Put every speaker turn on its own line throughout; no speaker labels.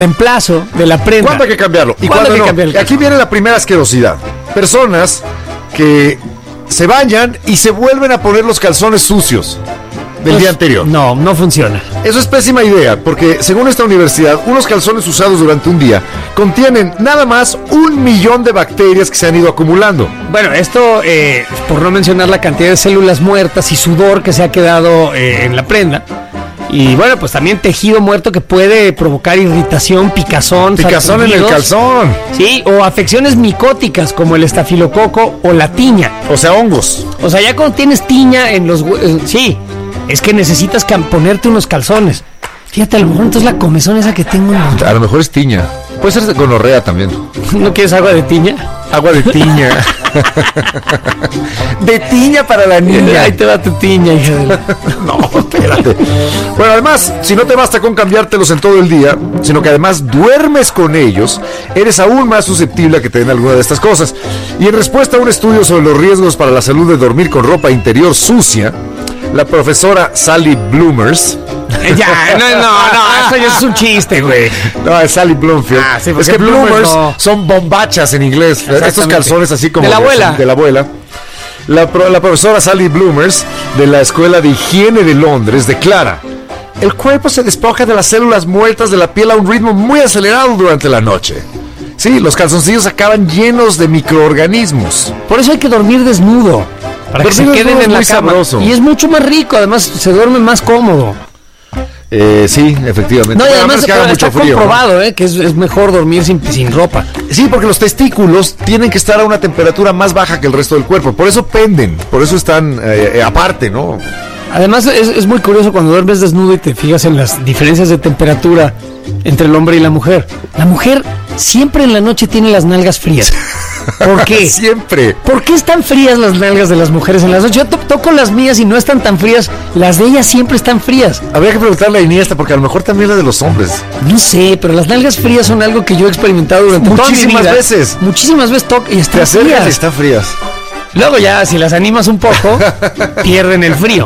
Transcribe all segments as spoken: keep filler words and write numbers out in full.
reemplazo de la prenda.
¿Cuándo hay que cambiarlo? ¿Y
¿Cuándo
cuándo
hay que
no?
cambiarlo?
Aquí viene la primera asquerosidad. Personas que se bañan y se vuelven a poner los calzones sucios del
Pues,
día anterior.
No, no funciona.
Eso es pésima idea, porque según esta universidad, unos calzones usados durante un día contienen nada más un millón de bacterias que se han ido acumulando.
Bueno, esto, eh, por no mencionar la cantidad de células muertas y sudor que se ha quedado eh, en la prenda. Y bueno, pues también tejido muerto que puede provocar irritación, picazón,
Picazón en el
sarpullidos.
calzón.
Sí, o afecciones micóticas como el estafilococo o la tiña.
O sea, hongos.
O sea, ya cuando tienes tiña en los... hue- eh, sí, es que necesitas cam- ponerte unos calzones. Fíjate, a lo mejor entonces la comezón esa que tengo en los...
A lo mejor es tiña. Puede ser de gonorrea también.
¿No quieres agua de tiña?
Agua de tiña. De tiña para la niña.
Ahí te va tu tiña, hija de la...
No, espérate. Bueno, además, si no te basta con cambiártelos en todo el día, sino que además duermes con ellos, eres aún más susceptible a que te den alguna de estas cosas. Y en respuesta a un estudio sobre los riesgos para la salud de dormir con ropa interior sucia, la profesora Sally Bloomers...
Ya, no, no, no, eso ya es un chiste, güey.
No, es Sally Bloomfield.
Ah, sí,
es
porque
que
Bloomers
bloomers
no.
son bombachas en inglés. Estos
Exactamente.
calzones así como
De la abuela.
De la abuela. La, pro- la profesora Sally Bloomers de la Escuela de Higiene de Londres declara: el cuerpo se despoja de las células muertas de la piel a un ritmo muy acelerado durante la noche. Sí, los calzoncillos acaban llenos de microorganismos.
Por eso hay que dormir desnudo. Para que se
Dormir
queden
desnudo es
en la
muy
cama.
sabroso.
Y es mucho más rico, además se duerme más cómodo.
Eh, sí, efectivamente.
No, y
Bueno, a
además
menos que haga
está
mucho frío, ¿no?
comprobado, ¿eh? Que es, es mejor dormir sin, sin ropa.
Sí, porque los testículos tienen que estar a una temperatura más baja que el resto del cuerpo. Por eso penden, por eso están eh, eh, aparte, ¿no?
Además es, es muy curioso cuando duermes desnudo y te fijas en las diferencias de temperatura entre el hombre y la mujer. La mujer siempre en la noche tiene las nalgas frías. ¿Por qué?
Siempre.
¿Por qué están frías las nalgas de las mujeres en las noches? Yo to- toco las mías y no están tan frías. Las de ellas siempre están frías.
Habría que preguntarle a Iniesta, porque a lo mejor también la de los hombres.
No sé, pero las nalgas frías son algo que yo he experimentado durante toda mi
Muchísimas
vida.
veces.
Muchísimas veces toco y
Te
están
acercas
frías.
y están frías.
Luego ya, si las animas un poco, pierden el frío.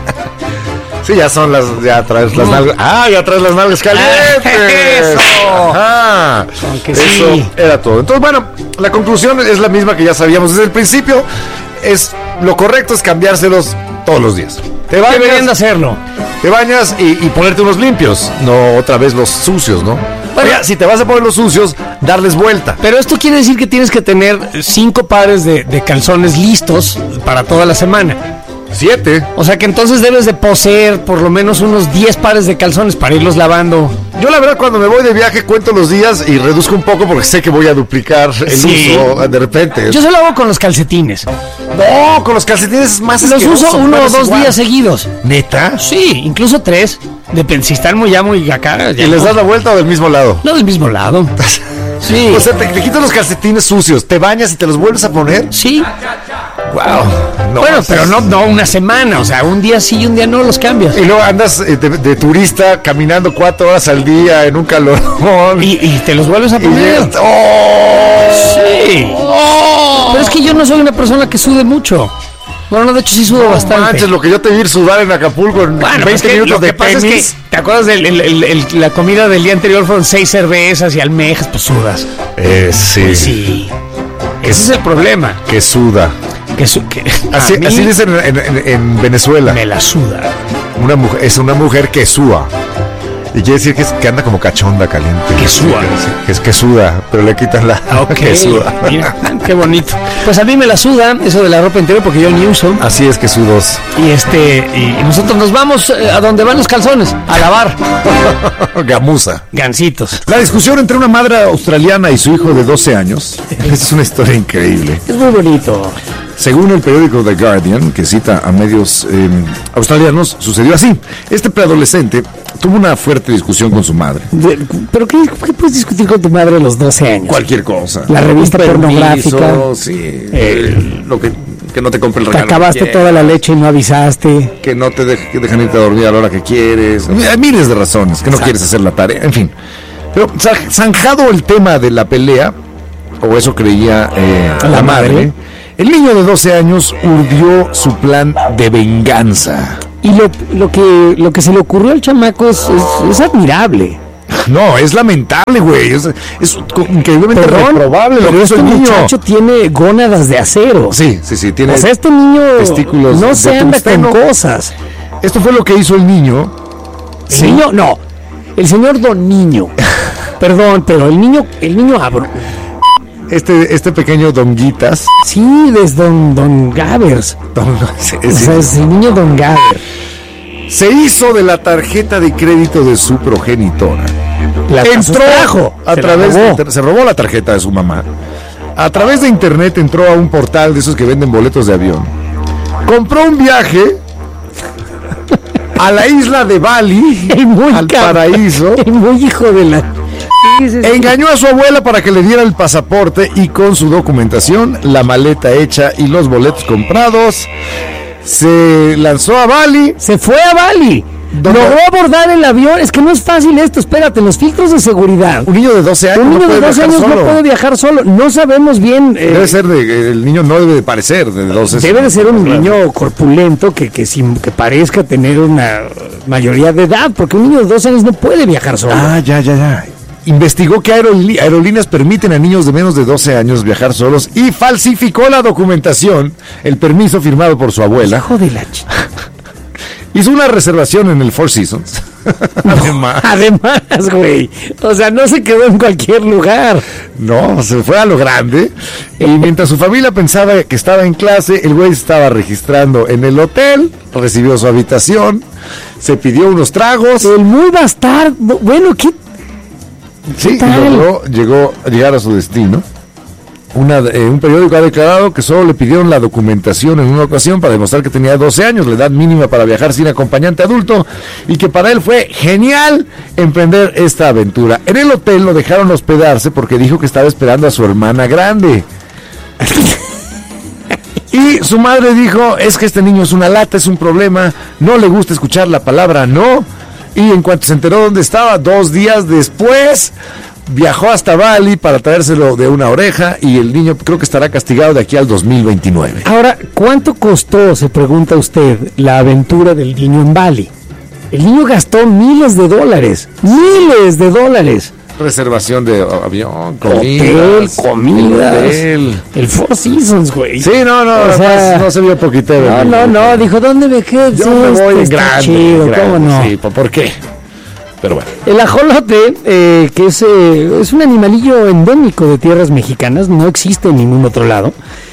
Sí, ya son las, ya traes las
No.
nalgas. Ah, ya traes las nalgas calientes.
¡Eso!
Ajá.
Aunque
Eso
sí.
era todo. Entonces, bueno, la conclusión es la misma que ya sabíamos desde el principio. Es lo correcto es cambiárselos todos los días. Te
Deberían de
bañas,
hacerlo.
te bañas y, y ponerte unos limpios, no otra vez los sucios, ¿no?
Bueno.
Oiga, si te vas a poner los sucios, darles vuelta.
Pero esto quiere decir que tienes que tener cinco pares de, de calzones listos para toda la semana.
Siete.
O sea que entonces debes de poseer por lo menos unos diez pares de calzones para irlos lavando.
Yo la verdad cuando me voy de viaje cuento los días y reduzco un poco porque sé que voy a duplicar el
Sí.
uso de repente.
Yo solo hago con los calcetines.
No, con los calcetines es más
Los
asqueroso,
uso uno o
pero es
dos
igual.
días seguidos.
¿Neta?
Sí, incluso tres. Depende, si están muy ya muy acá. ya
¿Y les
no.
das la vuelta o del mismo lado?
No del mismo lado. Sí.
O sea, te, te quitas los calcetines sucios, te bañas y te los vuelves a poner.
Sí.
Wow. No,
Bueno,
es-
pero no, no una semana. O sea, un día sí y un día no los cambias.
Y luego andas eh, de, de turista caminando cuatro horas al día en un calorón.
Y, y te los vuelves a
Y
poner.
llegas- ¡Oh!
Sí. Pero es que yo no soy una persona que sude mucho. Bueno, no, de hecho sí sudo
No
bastante.
manches, lo que yo te vi ir sudar en Acapulco en
Bueno, pues
veinte
que
minutos
lo
de
que pasa
tenis.
es que, ¿te acuerdas de la comida del día anterior? Fueron seis cervezas y almejas, pues sudas.
Eh, sí.
Pues sí. Ese es el problema.
Que suda.
Que, su- que
Así,
a mí
así dicen en, en- en Venezuela.
me la suda.
Una mujer, es una mujer que sua. Y quiere decir que, es- que anda como cachonda caliente.
Que sua.
Que es que suda, pero le quitan la
Ok,
que suda.
mira, qué bonito. Pues a mí me la suda eso de la ropa interior porque yo ni uso.
Así es que sudos.
Y este y nosotros nos vamos eh, a donde van los calzones, a lavar.
Gamuza.
Gancitos.
La discusión entre una madre australiana y su hijo de doce años es una historia increíble.
Es muy bonito.
Según el periódico The Guardian, que cita a medios eh, australianos, sucedió así. Este preadolescente tuvo una fuerte discusión con su madre.
De- ¿Pero qué, qué puedes discutir con tu madre a los doce años?
Cualquier cosa.
La revista
Un permiso,
pornográfica.
Sí. eh, lo que, que no te compre el
Te
regalo.
acabaste
que
toda la leche y no avisaste.
Que no te de- que dejan irte a dormir a la hora que quieres. Hay miles de razones. Que no
Exacto.
quieres hacer la tarea. En fin. Pero za- zanjado el tema de la pelea, o eso creía eh,
La
la madre,
madre.
el niño de doce años urdió su plan de venganza.
Y lo, lo que lo que se le ocurrió al chamaco es, es, es admirable.
No, es lamentable, güey. Es, es increíblemente
Perdón,
reprobable lo
pero
que hizo
este
el niño.
muchacho tiene gónadas de acero.
Sí, sí, sí. Tiene
O sea, este niño
testículos
no
de
se anda con
tungsteno.
cosas.
Esto fue lo que hizo el niño.
El
Sí.
niño, no. El señor Don Niño. Perdón, pero el niño, el niño abro.
Este, este pequeño Donguitas.
Sí, es Don, Don Gavers.
Don- sí,
O
sí.
sea, es el niño Don Gaber.
Se hizo de la tarjeta de crédito de su progenitora.
La
Entró
sustrajo,
a
se la
través de
robó.
inter- se robó la tarjeta de su mamá. A través de internet entró a un portal de esos que venden boletos de avión. Compró un viaje a la isla de Bali,
El muy
al
cabrón,
paraíso.
El muy hijo de la. Sí, sí, sí.
Engañó a su abuela para que le diera el pasaporte y con su documentación, la maleta hecha y los boletos comprados, se lanzó a Bali.
Se fue a Bali.
¿Dónde?
Logró abordar el avión. Es que no es fácil esto. Espérate, los filtros de seguridad.
Un niño de doce años
Un niño
no
de
puede
doce
viajar
años no
solo.
puede viajar solo. No sabemos bien. eh,
Debe ser de, el niño no debe de parecer de doce.
Debe de ser un niño corpulento que, que, sin, que parezca tener una mayoría de edad, porque un niño de doce años no puede viajar solo.
Ah, ya, ya, ya. Investigó que aerolí- aerolíneas permiten a niños de menos de doce años viajar solos y falsificó la documentación, el permiso firmado por su abuela.
Hijo de la ch...
Hizo una reservación en el Four Seasons. Además,
Además, güey. O sea, no se quedó en cualquier lugar.
no, se fue a lo grande. Y mientras su familia pensaba que estaba en clase, el güey se estaba registrando en el hotel, recibió su habitación, se pidió unos tragos.
El muy bastardo. Bueno, ¿qué?
Sí, y
tal?
logró llegó a llegar a su destino. Una, eh, un periódico ha declarado que solo le pidieron la documentación en una ocasión para demostrar que tenía doce años, la edad mínima para viajar sin acompañante adulto, y que para él fue genial emprender esta aventura. En el hotel lo dejaron hospedarse porque dijo que estaba esperando a su hermana grande. Y su madre dijo, es que este niño es una lata, es un problema, no le gusta escuchar la palabra no. Y en cuanto se enteró dónde estaba, dos días después, viajó hasta Bali para traérselo de una oreja y el niño creo que estará castigado de aquí al dos mil veintinueve.
Ahora, ¿cuánto costó, se pregunta usted, la aventura del niño en Bali? El niño gastó miles de dólares. ¡Miles de dólares!
Reservación de avión,
Hotel,
comidas,
comidas.
el hotel.
El Four Seasons, güey.
Sí, no, no,
O sea,
además no se vio poquitero.
No, no, no, dijo, ¿dónde me quedo?
Yo me voy en
Está
grande,
chido,
grande,
¿cómo no?
sí, ¿por por qué? Pero bueno.
El ajolote, eh, que es, eh, es un animalillo endémico de tierras mexicanas, no existe en ningún otro lado.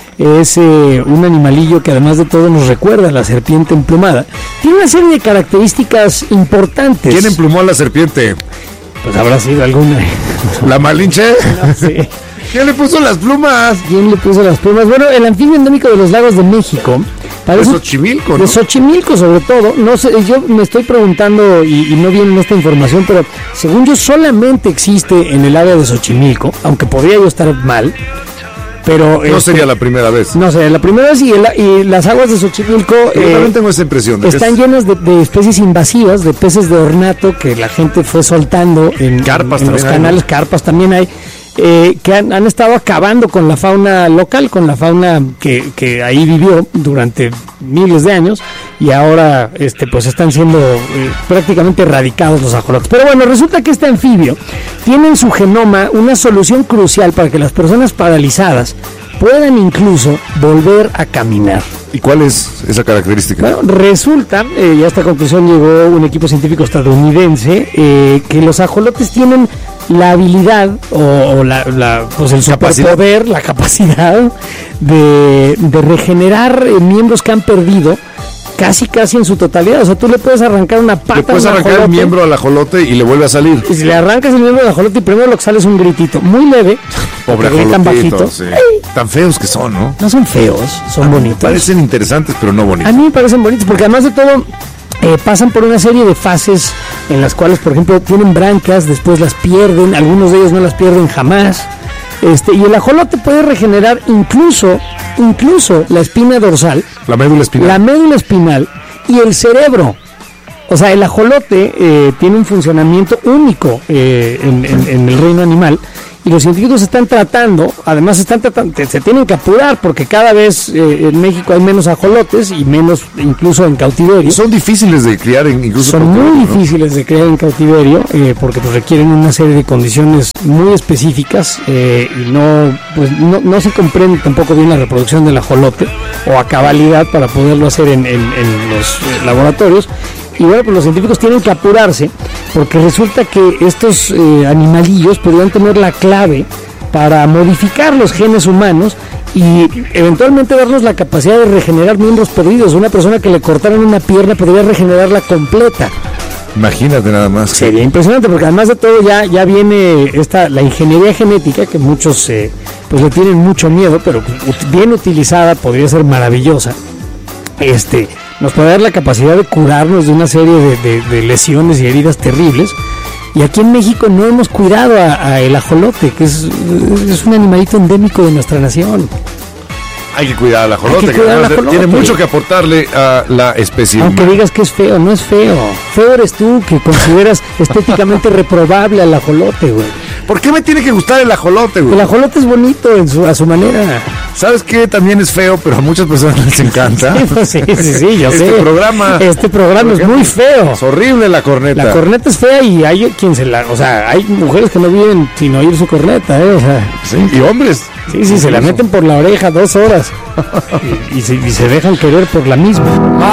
Es eh, un animalillo que además de todo nos recuerda a la serpiente emplumada. Tiene una serie de características importantes.
¿Quién emplumó a la serpiente?
Pues habrá sido alguna.
¿La Malinche?
No sé.
¿Quién le puso las plumas?
¿Quién le puso las plumas? Bueno, el anfibio endémico de los lagos de México.
De
Parece,
Xochimilco, ¿no?
de Xochimilco sobre todo, no sé, yo me estoy preguntando y, y no viene en esta información, pero según yo solamente existe en el área de Xochimilco, aunque podría yo estar mal, pero...
No
este,
sería la primera vez.
No sé, la primera vez y, el- y las aguas de Xochimilco
Yo
eh,
también tengo esa impresión. De que
están
es-
llenas de, de especies invasivas, de peces de ornato que la gente fue soltando en,
Carpas
en los
también hay,
canales,
¿no?
carpas también hay. eh, que han, han estado acabando con la fauna local, con la fauna que, que ahí vivió durante miles de años y ahora este pues están siendo eh, prácticamente erradicados los ajolotes. Pero bueno, resulta que este anfibio tiene en su genoma una solución crucial para que las personas paralizadas puedan incluso volver a caminar.
¿Y cuál es esa característica?
Bueno, resulta, eh, y a esta conclusión llegó un equipo científico estadounidense, eh, que los ajolotes tienen la habilidad o, o la, la, pues el
Capacidad.
superpoder, la capacidad de, de regenerar eh, miembros que han perdido casi casi en su totalidad. O sea, tú le puedes arrancar una pata
Le puedes
a un
arrancar el
ajolote,
miembro al ajolote y le vuelve a salir.
y si le arrancas el miembro del ajolote, primero lo que sale es un gritito muy leve,
Pobre
porque gritan
ajolotito.
bajito.
Sí. Tan feos que son, ¿no?
No son feos, son bonitos.
Parecen interesantes, pero no
A
bonitos.
mí me parecen bonitos porque además de todo eh, pasan por una serie de fases en las cuales, por ejemplo, tienen branquias, después las pierden, algunos de ellos no las pierden jamás. Este, y el ajolote puede regenerar incluso, incluso la espina dorsal,
La médula espinal.
la médula espinal y el cerebro. O sea, el ajolote eh, tiene un funcionamiento único eh, en, en- en el reino animal y los científicos están tratando, además están tratando, se tienen que apurar porque cada vez eh, en México hay menos ajolotes y menos incluso en cautiverio.
Son difíciles de criar en, incluso
Son muy ¿no? difíciles de criar en cautiverio eh, porque pues, requieren una serie de condiciones muy específicas eh, y no, pues, no, no se comprende tampoco bien la reproducción del ajolote o a cabalidad para poderlo hacer en, en, en los eh, laboratorios. Y bueno, pues los científicos tienen que apurarse porque resulta que estos eh, animalillos podrían tener la clave para modificar los genes humanos y eventualmente darnos la capacidad de regenerar miembros perdidos. Una persona que le cortaran una pierna podría regenerarla completa.
Imagínate nada más.
Sería impresionante porque además de todo ya, ya viene esta la ingeniería genética que muchos eh, pues le tienen mucho miedo, pero bien utilizada podría ser maravillosa. Este... nos puede dar la capacidad de curarnos de una serie de, de, de lesiones y heridas terribles. Y aquí en México no hemos cuidado a, a el ajolote, que es, es un animalito endémico de nuestra nación.
Hay que cuidar al ajolote, que
cuidar al ajolote.
Tiene mucho que aportarle a la especie
Aunque
humana.
digas que es feo, no es feo. Feo eres tú, que consideras estéticamente reprobable al ajolote, güey.
¿Por qué me tiene que gustar el ajolote, güey?
El ajolote es bonito en su, a su manera.
¿Sabes qué? También es feo, pero a muchas personas les encanta.
Sí, pues, sí, sí, sí, yo
este
sé.
Programa,
este programa es muy feo.
Es horrible la corneta.
La corneta es fea y hay quien se la... O sea, hay mujeres que no viven sin oír su corneta, ¿eh? O sea...
Sí, y hombres.
Sí, sí, se la meten por la oreja dos horas y, y, se, y se dejan querer por la misma.